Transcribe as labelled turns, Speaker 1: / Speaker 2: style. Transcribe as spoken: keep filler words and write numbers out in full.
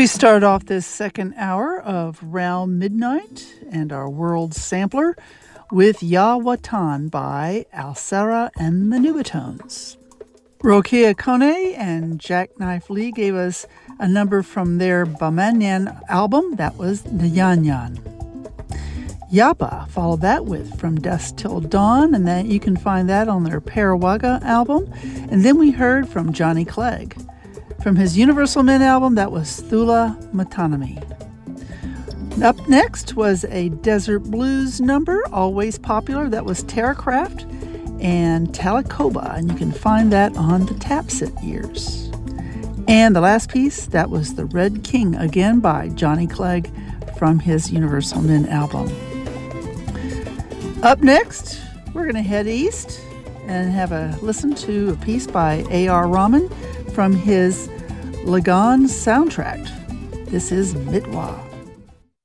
Speaker 1: We start off this second hour of Round Midnight and our world sampler with Ya Watan by Alcera and the Nubatones. Rokia Kone and Jackknife Lee gave us a number from their Bamanyan album. That was Nyanyan. Yapa followed that with From Dusk Till Dawn, and that you can find that on their Parawaga album. And then we heard from Johnny Clegg. From his Universal Men album, that was Thula Matanami. Up next was a desert blues number, always popular. That was Terracraft and Talacoba, and you can find that on the Tapsit Years. And the last piece, that was The Red King, again by Johnny Clegg from his Universal Men album. Up next, we're going to head east and have a listen to a piece by A R. Rahman from his Lagan soundtrack. This is Mitwa.